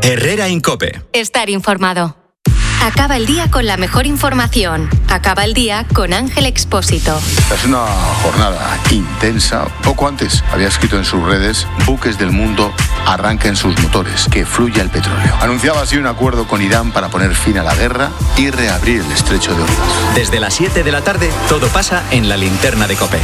Herrera en COPE. Estar informado. Acaba el día con la mejor información. Acaba el día con Ángel Expósito. Es una jornada intensa. Poco antes había escrito en sus redes: buques del mundo arranquen sus motores, que fluya el petróleo. Anunciaba así un acuerdo con Irán para poner fin a la guerra y reabrir el estrecho de Hormuz. Desde las 7 de la tarde, todo pasa en la linterna de COPE.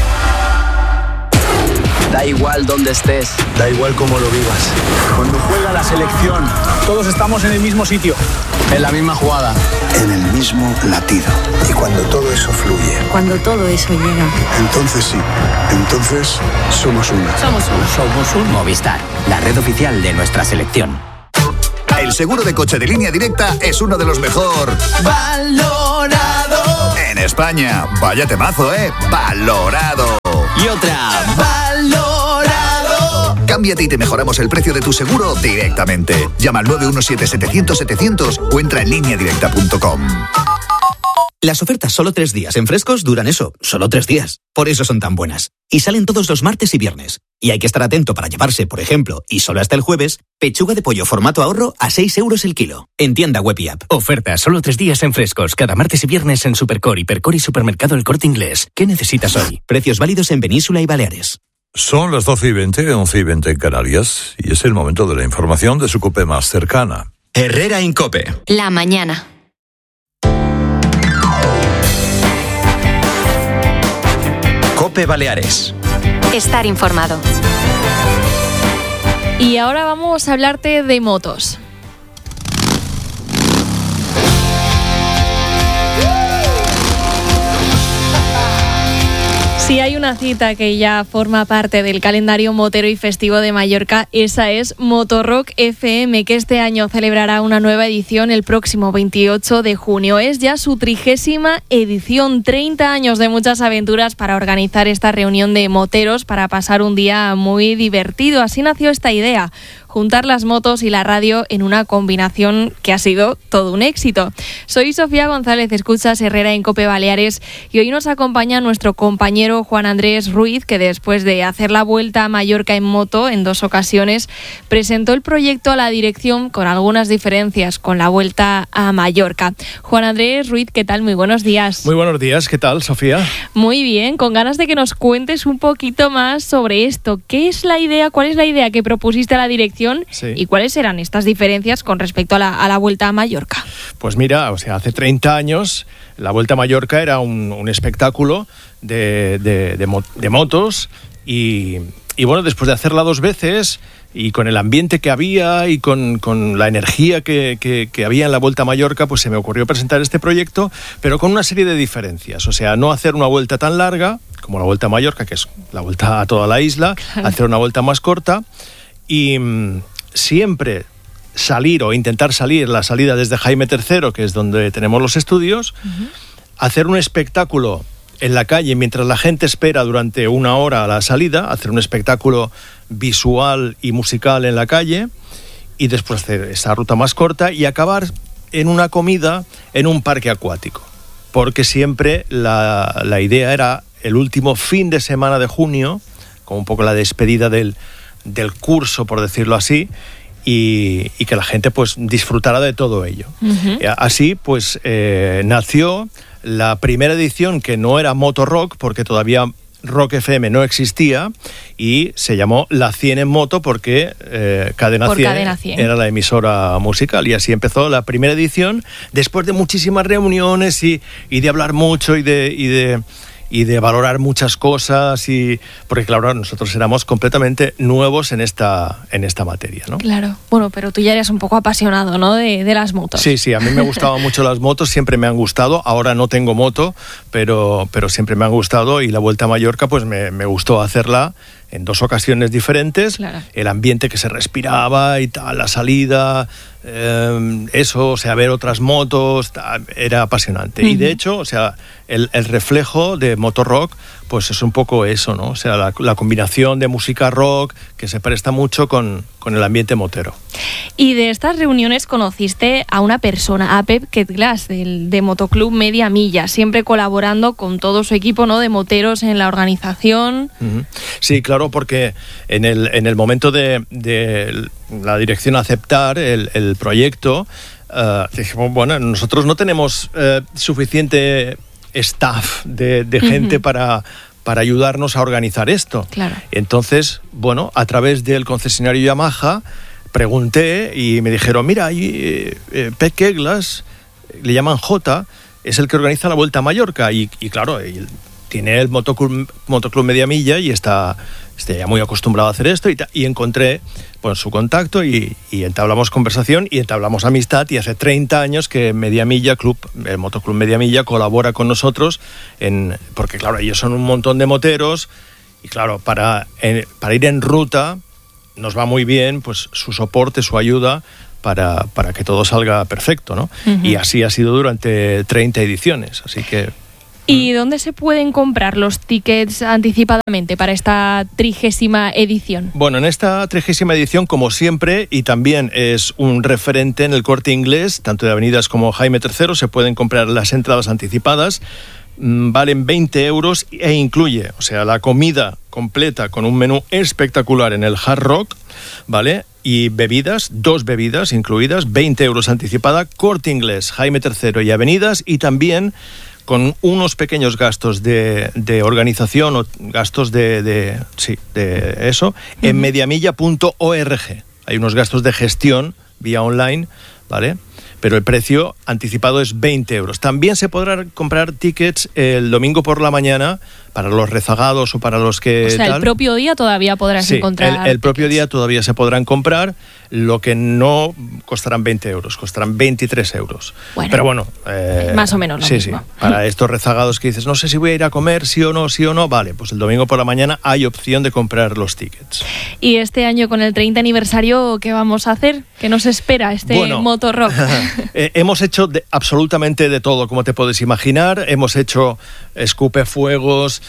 Da igual dónde estés, da igual cómo lo vivas. Cuando juega la selección, todos estamos en el mismo sitio, en la misma jugada, en el mismo latido. Y cuando todo eso fluye, cuando todo eso llega, entonces sí, entonces somos una. Somos un Movistar, la red oficial de nuestra selección. El seguro de coche de Línea Directa es uno de los mejor valorado en España. Vaya temazo, valorado. Y otra, valorado. Cámbiate y te mejoramos el precio de tu seguro directamente. Llama al 917-700-700 o entra en lineadirecta.com. Las ofertas solo 3 días en Frescos duran eso, solo 3 días. Por eso son tan buenas. Y salen todos los martes y viernes. Y hay que estar atento para llevarse, por ejemplo, y solo hasta el jueves, pechuga de pollo formato ahorro a 6 euros el kilo. En tienda web y app. Ofertas solo 3 días en Frescos, cada martes y viernes en Supercor, Hipercor y Supermercado El Corte Inglés. ¿Qué necesitas hoy? Precios válidos en Península y Baleares. Son las 12:20, 11:20 en Canarias, y es el momento de la información de su COPE más cercana. Herrera en COPE. La mañana. COPE Baleares. Estar informado. Y ahora vamos a hablarte de motos. Si hay una cita que ya forma parte del calendario motero y festivo de Mallorca, esa es Motorrock FM, que este año celebrará una nueva edición el próximo 28 de junio. Es ya su 30ª edición, 30 años de muchas aventuras para organizar esta reunión de moteros para pasar un día muy divertido. Así nació esta idea: juntar las motos y la radio en una combinación que ha sido todo un éxito. Soy Sofía González, escuchas Herrera en COPE Baleares, y hoy nos acompaña nuestro compañero Juan Andrés Ruiz, que después de hacer la vuelta a Mallorca en moto en 2 ocasiones, presentó el proyecto a la dirección con algunas diferencias con la vuelta a Mallorca. Juan Andrés Ruiz, ¿qué tal? Muy buenos días. Muy buenos días, ¿qué tal, Sofía? Muy bien, con ganas de que nos cuentes un poquito más sobre esto. ¿Qué es la idea? ¿Cuál es la idea que propusiste a la dirección? Sí. ¿Y cuáles eran estas diferencias con respecto a la vuelta a Mallorca? Pues mira, hace 30 años la vuelta a Mallorca era un espectáculo de motos y bueno, después de hacerla 2 veces y con el ambiente que había y con la energía que había en la vuelta a Mallorca, pues se me ocurrió presentar este proyecto, pero con una serie de diferencias. O sea, no hacer una vuelta tan larga como la vuelta a Mallorca, que es la vuelta a toda la isla, claro. Hacer una vuelta más corta y siempre salir o intentar salir, la salida desde Jaime III, que es donde tenemos los estudios, hacer un espectáculo en la calle mientras la gente espera durante 1 hora a la salida, hacer un espectáculo visual y musical en la calle y después hacer esa ruta más corta y acabar en una comida en un parque acuático. Porque siempre la idea era el último fin de semana de junio, como un poco la despedida del curso, por decirlo así, y que la gente pues disfrutara de todo ello. Así pues nació la primera edición, que no era Motorrock, porque todavía Rock FM no existía, y se llamó La 100 en Moto porque Cadena 100 era la emisora musical, y así empezó la primera edición, después de muchísimas reuniones y de hablar mucho y de valorar muchas cosas, porque claro, nosotros éramos completamente nuevos en esta materia, ¿no? Claro. Bueno, pero tú ya eres un poco apasionado, ¿no?, de las motos. Sí, a mí me gustaban mucho las motos, siempre me han gustado. Ahora no tengo moto, pero siempre me han gustado, y la vuelta a Mallorca pues me gustó hacerla en 2 ocasiones diferentes. Claro. El ambiente que se respiraba y tal, la salida, eso, o sea, ver otras motos, era apasionante. Y de hecho, o sea, el reflejo de Motorrock pues es un poco eso, ¿no? O sea, la combinación de música rock que se presta mucho con el ambiente motero. Y de estas reuniones conociste a una persona, a Pep Ketglas, de Motoclub Media Milla, siempre colaborando con todo su equipo, ¿no?, de moteros en la organización. Sí, claro, porque en el momento de la dirección aceptar el proyecto, dijimos, bueno, nosotros no tenemos suficiente staff de gente para ayudarnos a organizar esto. Claro. Entonces, bueno, a través del concesionario Yamaha pregunté y me dijeron, mira, Pep Ketglas, le llaman J, es el que organiza la Vuelta a Mallorca y claro, él tiene el Motoclub Media Milla y está ya muy acostumbrado a hacer esto y encontré pues su contacto y entablamos conversación y entablamos amistad, y hace 30 años que Media Milla el Motoclub Media Milla colabora con nosotros porque claro, ellos son un montón de moteros y claro, para ir en ruta nos va muy bien pues su soporte, su ayuda para que todo salga perfecto, ¿no? Y así ha sido durante 30 ediciones, así que... ¿Y dónde se pueden comprar los tickets anticipadamente para esta 30ª edición? Bueno, en esta 30ª edición, como siempre, y también es un referente en el Corte Inglés, tanto de Avenidas como Jaime III, se pueden comprar las entradas anticipadas. Valen 20 euros e incluye, o sea, la comida completa con un menú espectacular en el Hard Rock, ¿vale? Y bebidas, 2 bebidas incluidas, 20 euros anticipada, Corte Inglés, Jaime III y Avenidas, y también con unos pequeños gastos de organización o gastos de eso, en mediamilla.org. Hay unos gastos de gestión vía online, ¿vale? Pero el precio anticipado es 20 euros. También se podrán comprar tickets el domingo por la mañana para los rezagados o para los que... O sea, el propio día todavía podrás encontrar el propio día todavía se podrán comprar, lo que no costarán 20 euros, costarán 23 euros. Bueno, pero bueno... más o menos lo mismo. Sí, para estos rezagados que dices, no sé si voy a ir a comer, sí o no, vale, pues el domingo por la mañana hay opción de comprar los tickets. Y este año con el 30 aniversario, ¿qué vamos a hacer? ¿Qué nos espera Motorrock? Hemos hecho absolutamente de todo, como te puedes imaginar. Hemos hecho escupefuegos,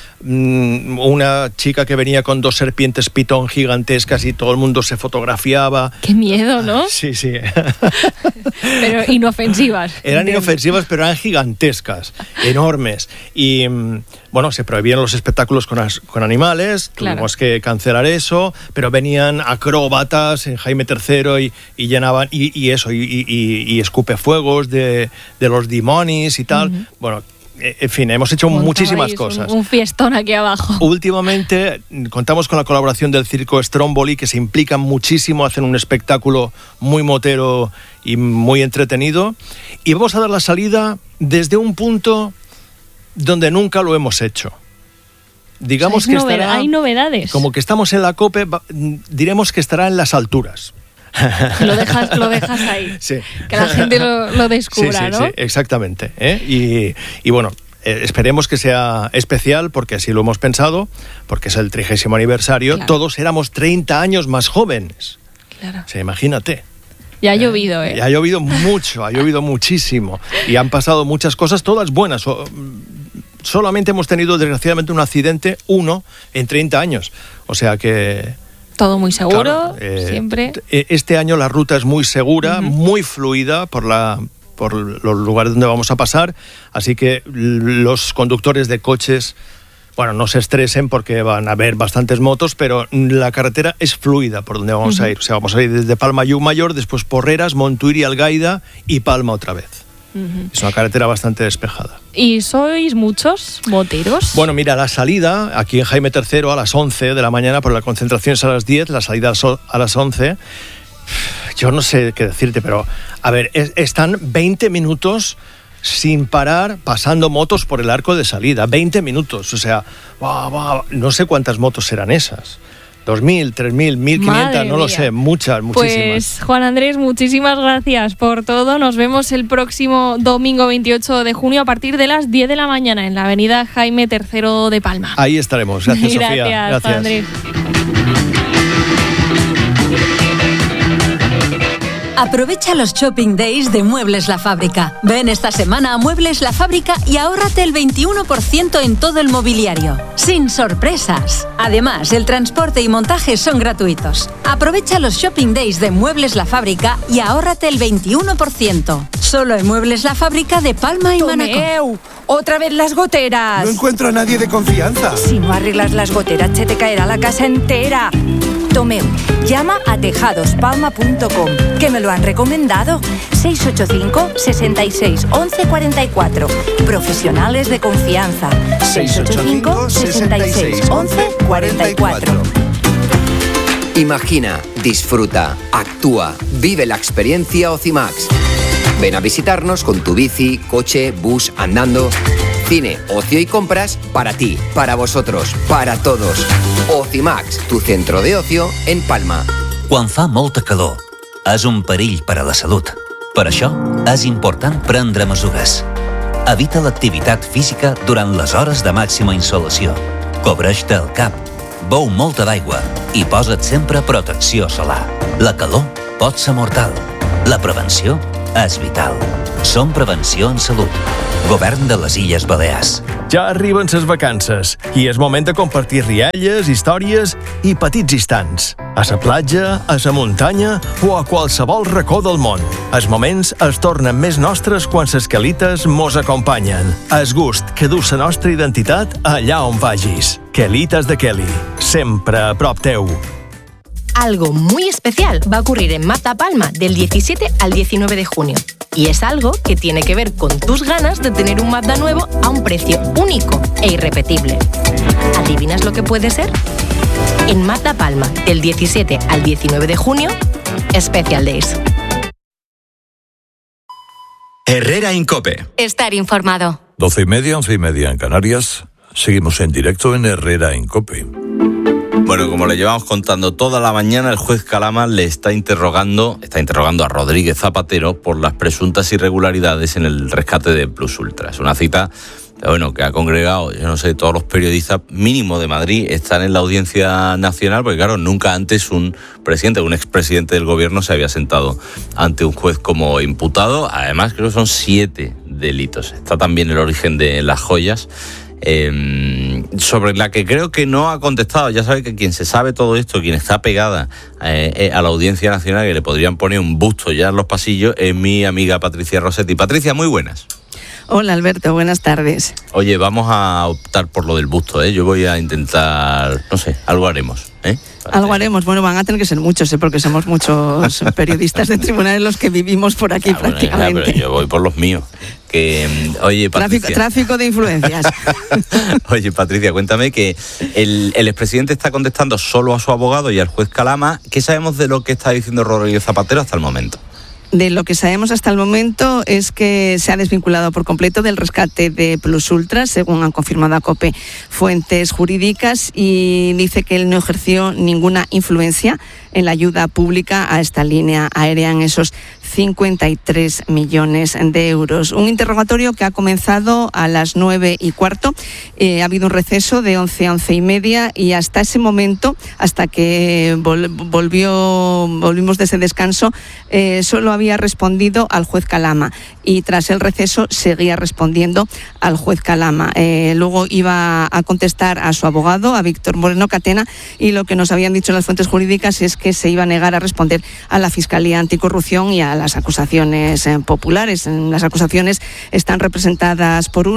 una chica que venía con 2 serpientes pitón gigantescas y todo el mundo se fotografiaba. ¡Qué miedo!, ¿no? Sí. Pero inofensivas. Eran inofensivas, pero eran gigantescas, enormes. Y bueno, se prohibían los espectáculos con animales, tuvimos que cancelar eso, pero venían acróbatas en Jaime III y llenaban, y escupefuegos de los dimonis y tal. Bueno, en fin, hemos hecho muchísimas cosas. Un fiestón aquí abajo. Últimamente contamos con la colaboración del Circo Stromboli, que se implican muchísimo, hacen un espectáculo muy motero y muy entretenido. Y vamos a dar la salida desde un punto donde nunca lo hemos hecho. Digamos que hay novedades. Como que estamos en la COPE, diremos que estará en las alturas. Lo dejas ahí, sí. Que la gente lo descubra, ¿no? Sí, exactamente. Y bueno, esperemos que sea especial, porque así lo hemos pensado, porque es el 30º aniversario. Claro. Todos éramos 30 años más jóvenes. Claro. O sea, imagínate. Ya ha llovido, Ya ha llovido mucho, ha llovido muchísimo. Y han pasado muchas cosas, todas buenas. Solamente hemos tenido, desgraciadamente, un accidente, uno en 30 años. O sea que... Todo muy seguro, siempre. Este año la ruta es muy segura, muy fluida por los lugares donde vamos a pasar, así que los conductores de coches, bueno, no se estresen porque van a haber bastantes motos, pero la carretera es fluida por donde vamos a ir. O sea, vamos a ir desde Palma Llucmayor, después Porreras, Montuïri, Algaida y Palma otra vez. Es una carretera bastante despejada. ¿Y sois muchos moteros? Bueno, mira, la salida aquí en Jaime III a las 11 de la mañana, por la concentración es a las 10, la salida a las 11. Yo no sé qué decirte, pero a ver, están 20 minutos sin parar pasando motos por el arco de salida. 20 minutos, o sea, no sé cuántas motos serán esas. 2.000, 3.000, 1.500, no lo sé, muchísimas. Pues Juan Andrés, muchísimas gracias por todo. Nos vemos el próximo domingo 28 de junio a partir de las 10 de la mañana en la avenida Jaime III de Palma. Ahí estaremos. Gracias, Sofía. Gracias, Juan Andrés. Aprovecha los Shopping Days de Muebles La Fábrica. Ven esta semana a Muebles La Fábrica y ahórrate el 21% en todo el mobiliario. Sin sorpresas. Además, el transporte y montaje son gratuitos. Aprovecha los Shopping Days de Muebles La Fábrica y ahórrate el 21%. Solo en Muebles La Fábrica de Palma y Manacor. ¡Otra vez las goteras! No encuentro a nadie de confianza. Si no arreglas las goteras, se te caerá la casa entera. Tomeu, llama a tejadospalma.com, que me lo han recomendado. 685 66 11 44. Profesionales de confianza. 685 66 11 44. Imagina, disfruta, actúa, vive la experiencia Ocimax. Ven a visitarnos con tu bici, coche, bus, andando. Cine, ocio y compras para ti, para vosotros, para todos. Ocimax, tu centro de ocio en Palma. Quan fa molta calor, és un perill per a la salut. Per això, és important prendre mesures. Evita l'activitat física durant les hores de màxima insolació. Cobreix-te el cap, beu molta d'aigua i posa't sempre protecció solar. La calor pot ser mortal. La prevenció és vital. Som Prevenció en Salut. Govern de les Illes Balears. Ja arriben ses vacances i és moment de compartir rialles, històries i petits instants. A la platja, a la muntanya o a qualsevol racó del món. Els moments es tornen més nostres quan ses quelites mos acompanyen. El gust que du la nostra identitat allà on vagis. Quelites de Kelly. Sempre a prop teu. Algo muy especial va a ocurrir en Mazda Palma del 17 al 19 de junio. Y es algo que tiene que ver con tus ganas de tener un Mazda nuevo a un precio único e irrepetible. ¿Adivinas lo que puede ser? En Mazda Palma, del 17 al 19 de junio, Special Days. Herrera Incope. Estar informado. 12:30, 11:30 en Canarias. Seguimos en directo en Herrera Incope. Bueno, como le llevamos contando toda la mañana, el juez Calama le está interrogando a Rodríguez Zapatero por las presuntas irregularidades en el rescate de Plus Ultra. Es una cita, bueno, que ha congregado, yo no sé, todos los periodistas mínimo de Madrid están en la Audiencia Nacional, porque claro, nunca antes un expresidente del gobierno se había sentado ante un juez como imputado. Además, creo que son 7 delitos. Está también el origen de las joyas, sobre la que creo que no ha contestado. Ya sabe que quien se sabe todo esto, quien está pegada a la Audiencia Nacional, que le podrían poner un busto ya en los pasillos, es mi amiga Patricia Rossetti. Patricia, muy buenas. Hola Alberto, buenas tardes. Oye, vamos a optar por lo del busto, ¿eh? Yo voy a intentar, no sé, algo haremos, ¿eh? Algo haremos. Bueno, van a tener que ser muchos, porque somos muchos periodistas de tribunales los que vivimos por aquí prácticamente. Bueno, pero yo voy por los míos. Oye, Patricia. Tráfico de influencias. Oye, Patricia, cuéntame que el expresidente está contestando solo a su abogado y al juez Calama. ¿Qué sabemos de lo que está diciendo Rodríguez Zapatero hasta el momento? De lo que sabemos hasta el momento es que se ha desvinculado por completo del rescate de Plus Ultra, según han confirmado a COPE fuentes jurídicas, y dice que él no ejerció ninguna influencia en la ayuda pública a esta línea aérea en esos 53 millones de euros. Un interrogatorio que ha comenzado a las 9:15. Ha habido un receso de 11 a 11:30 y hasta ese momento, hasta que volvimos de ese descanso, solo había respondido al juez Calama, y tras el receso seguía respondiendo al juez Calama. Luego iba a contestar a su abogado, a Víctor Moreno Catena, y lo que nos habían dicho las fuentes jurídicas es que se iba a negar a responder a la Fiscalía Anticorrupción y a las acusaciones populares. Las acusaciones están representadas por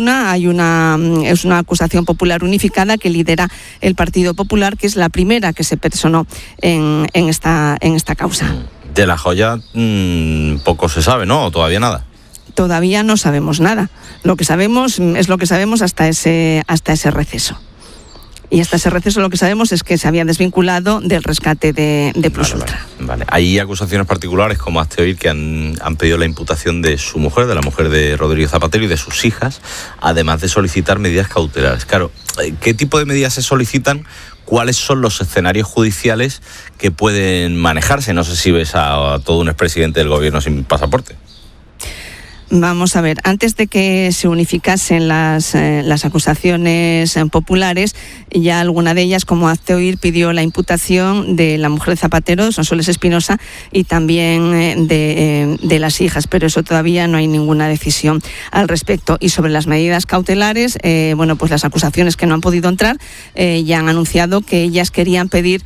es una acusación popular unificada que lidera el Partido Popular, que es la primera que se personó en esta causa. De la joya poco se sabe, ¿no? ¿O todavía nada? Todavía no sabemos nada. Lo que sabemos es lo que sabemos hasta ese receso. Y hasta ese receso lo que sabemos es que se había desvinculado del rescate de Plus Ultra. Vale. Hay acusaciones particulares, como hazte oír, que han pedido la imputación de su mujer, de la mujer de Rodríguez Zapatero, y de sus hijas, además de solicitar medidas cautelares. Claro, ¿qué tipo de medidas se solicitan? ¿Cuáles son los escenarios judiciales que pueden manejarse? No sé si ves a todo un expresidente del gobierno sin pasaporte. Vamos a ver, antes de que se unificasen las acusaciones populares, ya alguna de ellas, como hazte oír, pidió la imputación de la mujer de Zapatero, Sonsoles Espinosa, y también de las hijas, pero eso todavía no hay ninguna decisión al respecto. Y sobre las medidas cautelares, pues las acusaciones que no han podido entrar ya han anunciado que ellas querían pedir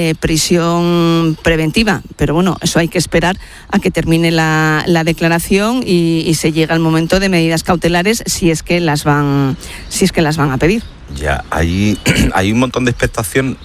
prisión preventiva, pero bueno, eso hay que esperar a que termine la declaración y se llega al momento de medidas cautelares si es que las van a pedir. Ya, hay un montón de expectación.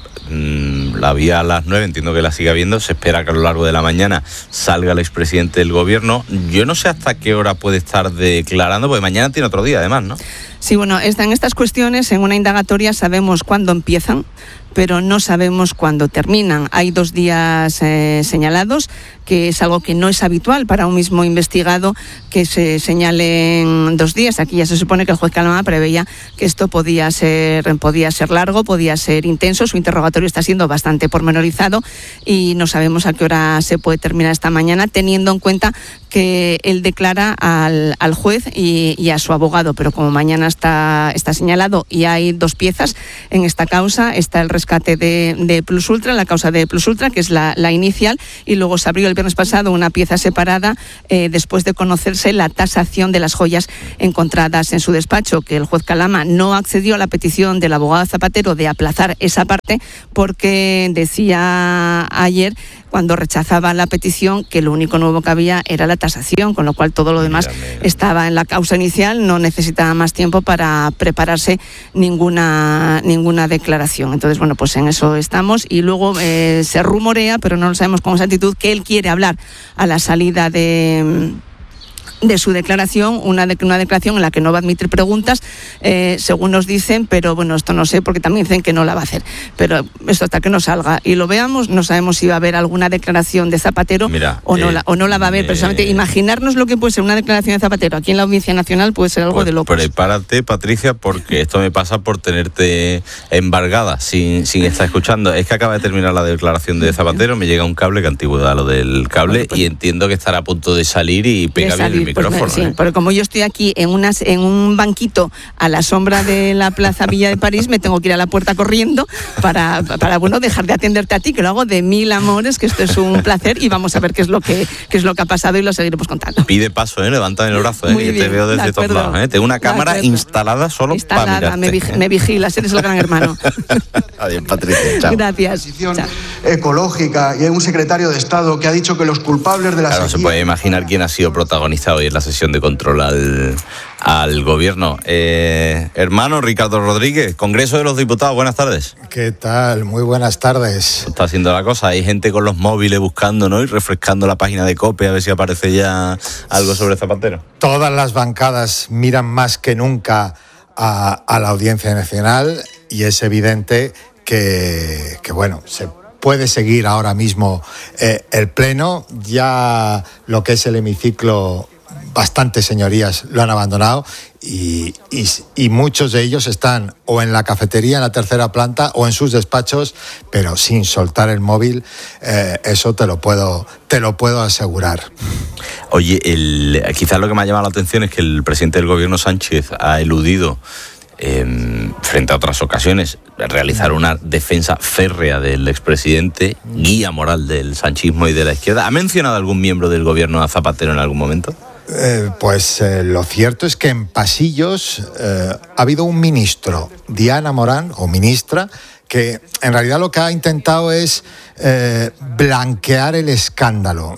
La había a las 9, entiendo que la sigue habiendo. Se espera que a lo largo de la mañana salga el expresidente del gobierno. Yo no sé hasta qué hora puede estar declarando, porque mañana tiene otro día además, ¿no? Sí, bueno, en estas cuestiones, en una indagatoria sabemos cuándo empiezan, pero no sabemos cuándo terminan. Hay 2 días señalados, que es algo que no es habitual para un mismo investigado que se señalen 2 días. Aquí ya se supone que el juez Calama preveía que esto podía ser largo, podía ser intenso. Su interrogatorio está siendo bastante pormenorizado y no sabemos a qué hora se puede terminar esta mañana, teniendo en cuenta que él declara al juez y a su abogado, pero como mañana está señalado y hay 2 piezas en esta causa, está el rescate de Plus Ultra, la causa de Plus Ultra, que es la inicial, y luego se abrió el viernes pasado una pieza separada después de conocerse la tasación de las joyas encontradas en su despacho, que el juez Calama no accedió a la petición del abogado Zapatero de aplazar esa parte porque decía ayer, cuando rechazaba la petición, que lo único nuevo que había era la tasación, con lo cual todo lo demás estaba en la causa inicial, no necesitaba más tiempo para prepararse ninguna declaración. Entonces, bueno, pues en eso estamos, y luego se rumorea, pero no lo sabemos con exactitud, que él quiere hablar a la salida de su declaración, una declaración en la que no va a admitir preguntas, según nos dicen, pero bueno, esto no sé, porque también dicen que no la va a hacer, pero esto hasta que no salga y lo veamos, no sabemos si va a haber alguna declaración de Zapatero. Mira, o no la va a haber. Personalmente, imaginarnos lo que puede ser una declaración de Zapatero aquí en la Audiencia Nacional puede ser algo pues de locos. Prepárate, Patricia, porque esto me pasa por tenerte embargada sin estar escuchando. Es que acaba de terminar la declaración de Zapatero, me llega un cable, que antigüedad lo del cable, y entiendo que estará a punto de salir y pega bien el micrófono. Pues, sí, porque como yo estoy aquí en un banquito a la sombra de la Plaza Villa de París, me tengo que ir a la puerta corriendo para dejar de atenderte a ti, que lo hago de 1000 amores, que esto es un placer, y vamos a ver qué es lo que ha pasado y lo seguiremos contando. Pide paso, levántame el brazo, que te veo desde todos lados. Tengo una cámara instalada solo para mirarte. Me vigilas, eres el gran hermano. Adiós, Patricia. Chao. Gracias. Ecológica, y hay un secretario de Estado que ha dicho que los culpables de la sequía... Claro, se puede imaginar quién ha sido protagonista hoy en la sesión de control al gobierno. Hermano Ricardo Rodríguez, Congreso de los Diputados, buenas tardes. ¿Qué tal? Muy buenas tardes. Está haciendo la cosa, hay gente con los móviles buscando, ¿no? Y refrescando la página de COPE a ver si aparece ya algo sobre Zapatero. Todas las bancadas miran más que nunca a la Audiencia Nacional, y es evidente que bueno, se puede seguir ahora mismo el pleno. Ya lo que es el hemiciclo, bastantes señorías lo han abandonado, y muchos de ellos están o en la cafetería en la tercera planta o en sus despachos, pero sin soltar el móvil. Eso te lo puedo asegurar. Oye, quizás lo que me ha llamado la atención es que el presidente del gobierno, Sánchez, ha eludido, frente a otras ocasiones, realizar una defensa férrea del expresidente, guía moral del sanchismo y de la izquierda. ¿Ha mencionado algún miembro del gobierno a Zapatero en algún momento? Lo cierto es que en pasillos ha habido un ministro, Diana Morán, o ministra, que en realidad lo que ha intentado es blanquear el escándalo.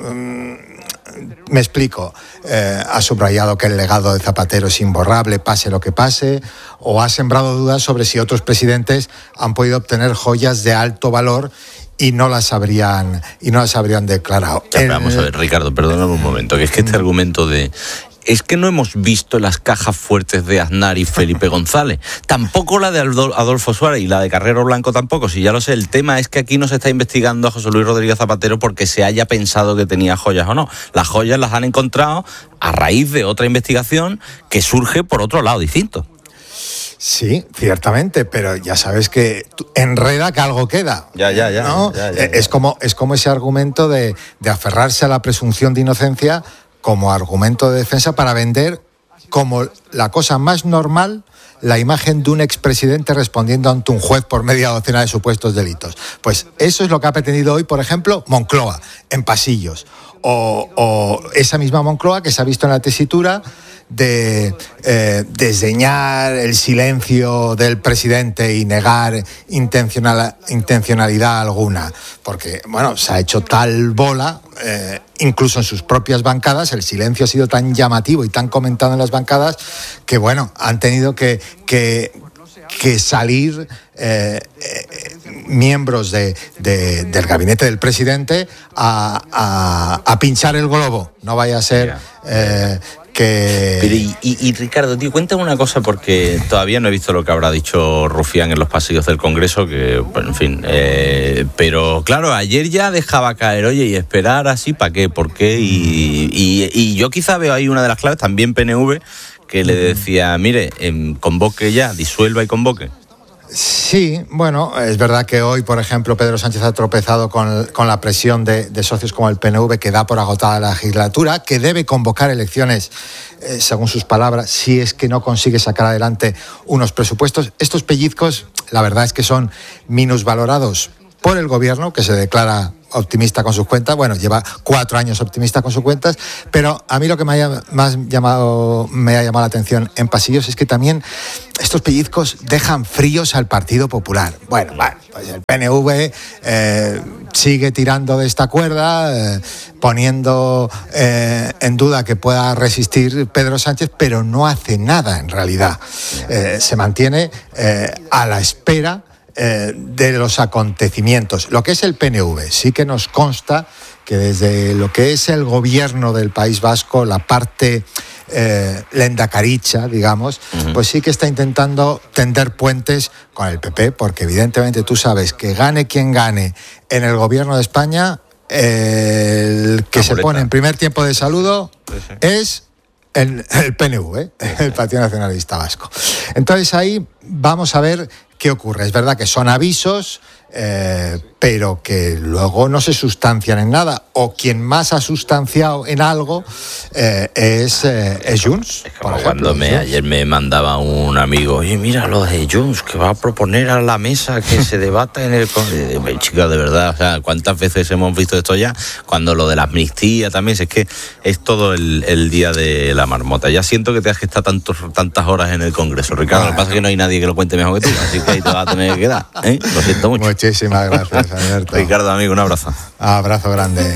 Me explico. Ha subrayado que el legado de Zapatero es imborrable, pase lo que pase, o ha sembrado dudas sobre si otros presidentes han podido obtener joyas de alto valor y no las habrían declarado. Vamos a ver, Ricardo, perdóname un momento, que es que este argumento de... Es que no hemos visto las cajas fuertes de Aznar y Felipe González, tampoco la de Adolfo Suárez y la de Carrero Blanco tampoco, si ya lo sé. El tema es que aquí no se está investigando a José Luis Rodríguez Zapatero porque se haya pensado que tenía joyas o no. Las joyas las han encontrado a raíz de otra investigación que surge por otro lado distinto. Sí, ciertamente, pero ya sabes que enreda que algo queda. Ya. ¿No? Es como ese argumento de aferrarse a la presunción de inocencia como argumento de defensa para vender como la cosa más normal la imagen de un expresidente respondiendo ante un juez por media docena de supuestos delitos. Pues eso es lo que ha pretendido hoy, por ejemplo, Moncloa, en pasillos. O esa misma Moncloa que se ha visto en la tesitura de desdeñar el silencio del presidente y negar intencionalidad alguna. Porque, bueno, se ha hecho tal bola, incluso en sus propias bancadas, el silencio ha sido tan llamativo y tan comentado en las bancadas que, bueno, han tenido que salir miembros del gabinete del presidente a pinchar el globo. No vaya a ser que... Pero y Ricardo, tío, cuéntame una cosa, porque todavía no he visto lo que habrá dicho Rufián en los pasillos del Congreso, que, bueno, en fin, pero claro, ayer ya dejaba caer, oye, y esperar así, ¿para qué? ¿Por qué? Y yo quizá veo ahí una de las claves, también PNV, que le decía, mire, convoque ya, disuelva y convoque. Sí, bueno, es verdad que hoy, por ejemplo, Pedro Sánchez ha tropezado con la presión de socios como el PNV, que da por agotada la legislatura, que debe convocar elecciones, según sus palabras, si es que no consigue sacar adelante unos presupuestos. Estos pellizcos, la verdad es que son minusvalorados por el gobierno, que se declara optimista con sus cuentas. Bueno, lleva 4 años optimista con sus cuentas, pero a mí lo que me ha llamado la atención en pasillos es que también estos pellizcos dejan fríos al Partido Popular. Bueno, pues el PNV sigue tirando de esta cuerda, poniendo en duda que pueda resistir Pedro Sánchez, pero no hace nada en realidad. Se mantiene a la espera de los acontecimientos. Lo que es el PNV, sí que nos consta que desde lo que es el gobierno del País Vasco, la parte lehendakaricha, digamos, pues sí que está intentando tender puentes con el PP, porque evidentemente tú sabes que gane quien gane en el gobierno de España, el que se pone en primer tiempo de saludo es el PNV, el Partido Nacionalista Vasco. Entonces ahí vamos a ver qué ocurre. Es verdad que son avisos, pero que luego no se sustancian en nada, o quien más ha sustanciado en algo es Junts. Es como cuando ayer me mandaba un amigo, oye, mira lo de Junts, que va a proponer a la mesa que se debata en el... Chica, de verdad, o sea, ¿cuántas veces hemos visto esto ya? Cuando lo de la amnistía también, es que es todo el día de la marmota. Ya siento que te has que estar tantas horas en el Congreso, Ricardo. Lo que pasa es que no hay nadie que lo cuente mejor que tú, así que ahí te vas a tener que quedar, ¿eh? Lo siento mucho. Muchísimas gracias, Alberto. Ricardo, amigo, un abrazo. Abrazo grande.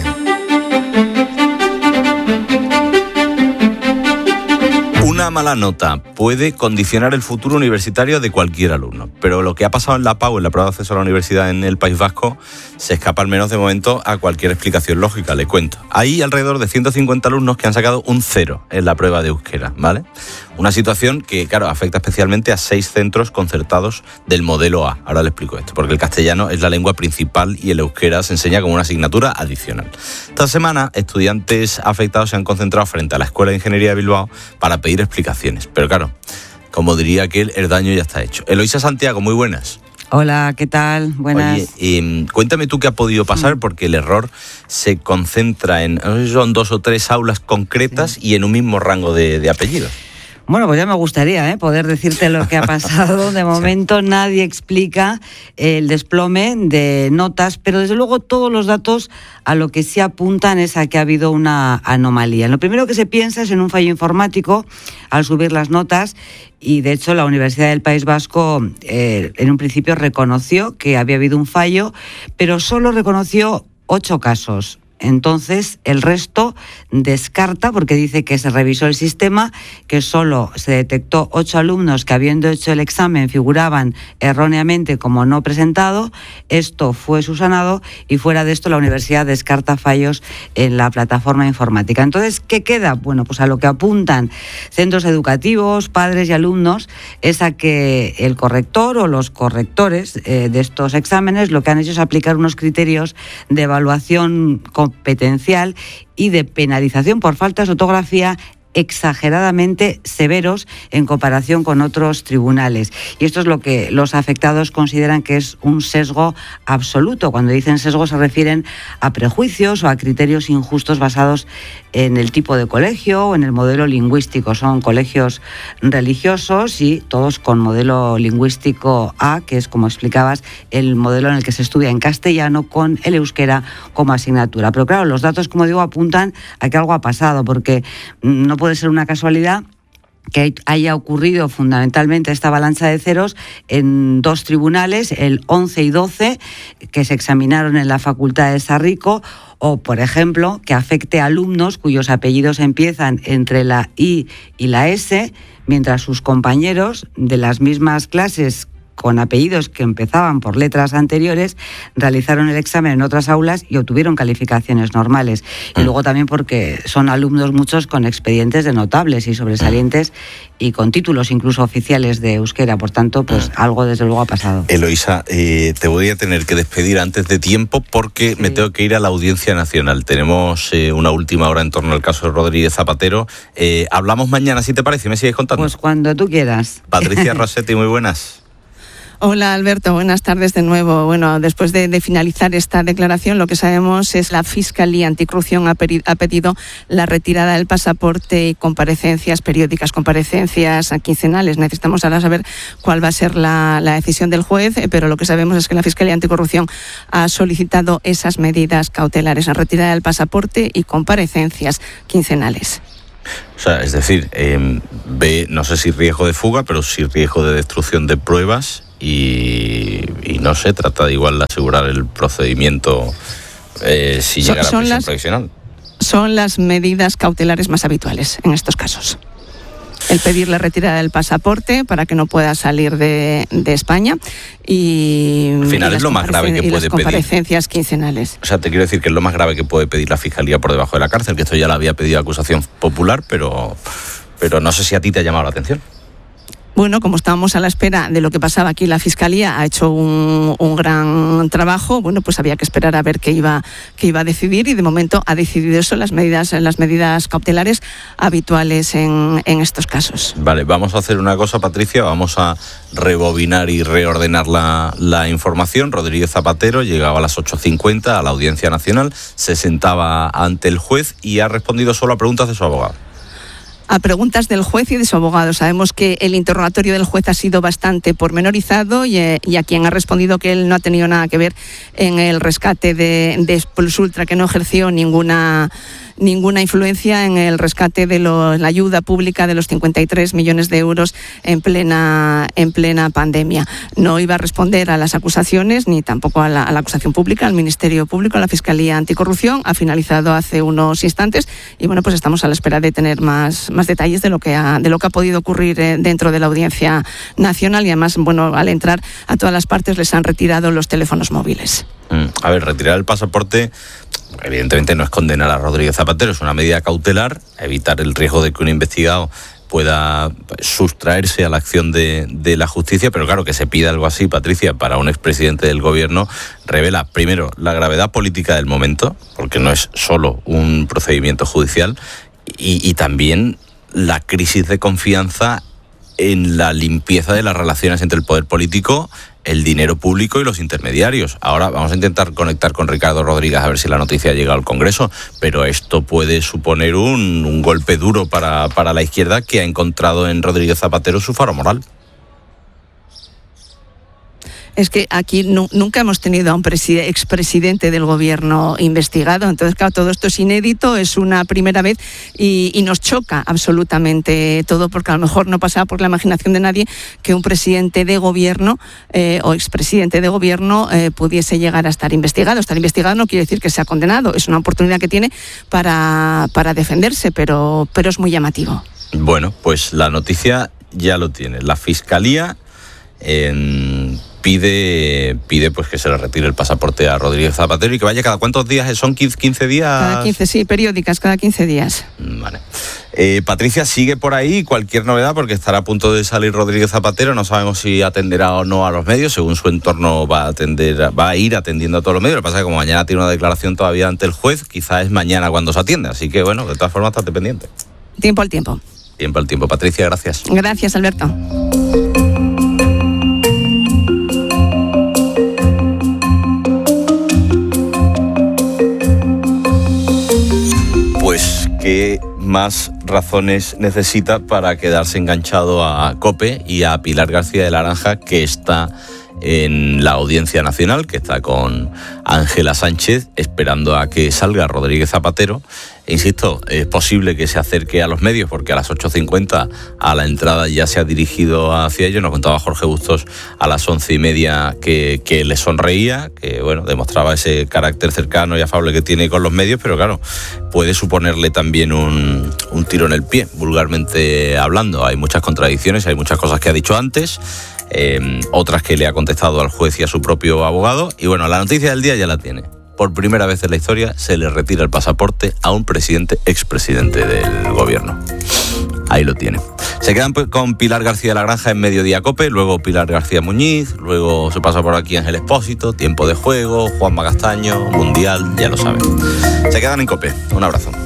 Una mala nota puede condicionar el futuro universitario de cualquier alumno, pero lo que ha pasado en la PAU, en la prueba de acceso a la universidad en el País Vasco, se escapa al menos de momento a cualquier explicación lógica, le cuento. Hay alrededor de 150 alumnos que han sacado un 0 en la prueba de euskera, ¿vale? Una situación que, claro, afecta especialmente a 6 centros concertados del modelo A. Ahora le explico esto, porque el castellano es la lengua principal y el euskera se enseña como una asignatura adicional. Esta semana, estudiantes afectados se han concentrado frente a la Escuela de Ingeniería de Bilbao para pedir explicaciones. Pero claro, como diría aquel, el daño ya está hecho. Eloisa Santiago, muy buenas. Hola, ¿qué tal? Buenas. Oye, cuéntame tú qué ha podido pasar, porque el error se concentra en, son 2 o 3 aulas concretas y en un mismo rango de apellidos. Bueno, pues ya me gustaría poder decirte lo que ha pasado. De momento nadie explica el desplome de notas, pero desde luego todos los datos a lo que sí apuntan es a que ha habido una anomalía. Lo primero que se piensa es en un fallo informático al subir las notas, y de hecho la Universidad del País Vasco en un principio reconoció que había habido un fallo, pero solo reconoció 8 casos. Entonces, el resto descarta, porque dice que se revisó el sistema, que solo se detectó 8 alumnos que, habiendo hecho el examen, figuraban erróneamente como no presentado. Esto fue subsanado y fuera de esto la universidad descarta fallos en la plataforma informática. Entonces, ¿qué queda? Bueno, pues a lo que apuntan centros educativos, padres y alumnos, es a que el corrector o los correctores de estos exámenes lo que han hecho es aplicar unos criterios de evaluación competencial y de penalización por faltas de ortografía exageradamente severos en comparación con otros tribunales. Y esto es lo que los afectados consideran que es un sesgo absoluto. Cuando dicen sesgo se refieren a prejuicios o a criterios injustos basados en el tipo de colegio o en el modelo lingüístico. Son colegios religiosos y todos con modelo lingüístico A, que es, como explicabas, el modelo en el que se estudia en castellano con el euskera como asignatura. Pero claro, los datos, como digo, apuntan a que algo ha pasado, porque no puede ser una casualidad que haya ocurrido fundamentalmente esta avalancha de ceros en dos tribunales, el 11 y 12, que se examinaron en la Facultad de Sarrico, o, por ejemplo, que afecte a alumnos cuyos apellidos empiezan entre la I y la S, mientras sus compañeros de las mismas clases con apellidos que empezaban por letras anteriores, realizaron el examen en otras aulas y obtuvieron calificaciones normales. Y luego también porque son alumnos muchos con expedientes de notables y sobresalientes y con títulos incluso oficiales de euskera. Por tanto, pues algo desde luego ha pasado. Eloísa, te voy a tener que despedir antes de tiempo porque me tengo que ir a la Audiencia Nacional. Tenemos una última hora en torno al caso de Rodríguez Zapatero. Hablamos mañana, si te parece, ¿me sigues contando? Pues cuando tú quieras. Patricia Rossetti, muy buenas. Hola Alberto, buenas tardes de nuevo. Bueno, después de finalizar esta declaración, lo que sabemos es que la Fiscalía Anticorrupción ha pedido la retirada del pasaporte y comparecencias periódicas, comparecencias quincenales. Necesitamos ahora saber cuál va a ser la decisión del juez, pero lo que sabemos es que la Fiscalía Anticorrupción ha solicitado esas medidas cautelares, la retirada del pasaporte y comparecencias quincenales. O sea, es decir, ve, no sé si riesgo de fuga, pero sí riesgo de destrucción de pruebas y no se trata de igual de asegurar el procedimiento si llega a la prisión provisional. Son las medidas cautelares más habituales en estos casos. El pedir la retirada del pasaporte para que no pueda salir de España y al final es lo más grave que puede pedir. Comparecencias quincenales. O sea, te quiero decir que es lo más grave que puede pedir la Fiscalía por debajo de la cárcel, que esto ya lo había pedido acusación popular, pero no sé si a ti te ha llamado la atención. Bueno, como estábamos a la espera de lo que pasaba aquí, la Fiscalía ha hecho un gran trabajo. Bueno, pues había que esperar a ver qué iba a decidir y de momento ha decidido eso, las medidas cautelares habituales en estos casos. Vale, vamos a hacer una cosa, Patricia, vamos a rebobinar y reordenar la información. Rodríguez Zapatero llegaba a las 8:50 a la Audiencia Nacional, se sentaba ante el juez y ha respondido solo a preguntas de su abogado. A preguntas del juez y de su abogado. Sabemos que el interrogatorio del juez ha sido bastante pormenorizado y a quien ha respondido que él no ha tenido nada que ver en el rescate de Plus Ultra, que no ejerció ninguna influencia en el rescate de la ayuda pública de los 53 millones de euros en plena pandemia. No iba a responder a las acusaciones ni tampoco a la acusación pública, al Ministerio Público, a la Fiscalía Anticorrupción. Ha finalizado hace unos instantes y bueno, pues estamos a la espera de tener más detalles de lo que ha podido ocurrir dentro de la Audiencia Nacional y además, bueno, al entrar a todas las partes les han retirado los teléfonos móviles. A ver, retirar el pasaporte evidentemente no es condenar a Rodríguez Zapatero, es una medida cautelar, evitar el riesgo de que un investigado pueda sustraerse a la acción de la justicia, pero claro, que se pida algo así, Patricia, para un expresidente del gobierno, revela primero la gravedad política del momento, porque no es solo un procedimiento judicial, y también la crisis de confianza en la limpieza de las relaciones entre el poder político, el dinero público y los intermediarios. Ahora vamos a intentar conectar con Ricardo Rodríguez a ver si la noticia ha llegado al Congreso, pero esto puede suponer un golpe duro para la izquierda, que ha encontrado en Rodríguez Zapatero su faro moral. Es que aquí nunca hemos tenido a un expresidente del gobierno investigado. Entonces, claro, todo esto es inédito, es una primera vez y nos choca absolutamente todo, porque a lo mejor no pasaba por la imaginación de nadie que un presidente de gobierno o expresidente de gobierno pudiese llegar a estar investigado. Estar investigado no quiere decir que sea condenado, es una oportunidad que tiene para defenderse, pero es muy llamativo. Bueno, pues la noticia ya lo tiene. La Fiscalía pide pues que se le retire el pasaporte a Rodríguez Zapatero y que vaya cada cuántos días, ¿son 15 días? Cada 15, sí, periódicas, cada 15 días. Vale. Patricia, sigue por ahí cualquier novedad, porque estará a punto de salir Rodríguez Zapatero, no sabemos si atenderá o no a los medios, según su entorno va a ir atendiendo a todos los medios. Lo que pasa es que como mañana tiene una declaración todavía ante el juez, quizás es mañana cuando se atiende, así que bueno, de todas formas estate pendiente. Tiempo al tiempo. Tiempo al tiempo. Patricia, gracias. Gracias, Alberto. Pues, ¿qué más razones necesita para quedarse enganchado a COPE y a Pilar García de la Granja, que está en la Audiencia Nacional, que está con Ángela Sánchez, esperando a que salga Rodríguez Zapatero? E insisto, es posible que se acerque a los medios, porque a las 8:50 a la entrada ya se ha dirigido hacia ellos. Nos contaba Jorge Bustos a las 11:30 que le sonreía, que bueno, demostraba ese carácter cercano y afable que tiene con los medios, pero claro, puede suponerle también un tiro en el pie, vulgarmente hablando. Hay muchas contradicciones, hay muchas cosas que ha dicho antes, otras que le ha contestado al juez y a su propio abogado. Y bueno, la noticia del día ya la tiene. Por primera vez en la historia se le retira el pasaporte a un expresidente del gobierno. Ahí lo tiene. Se quedan con Pilar García de la Granja en Mediodía COPE, luego Pilar García Muñiz, luego se pasa por aquí Ángel Expósito, Tiempo de Juego, Juanma Castaño, Mundial, ya lo saben. Se quedan en COPE. Un abrazo.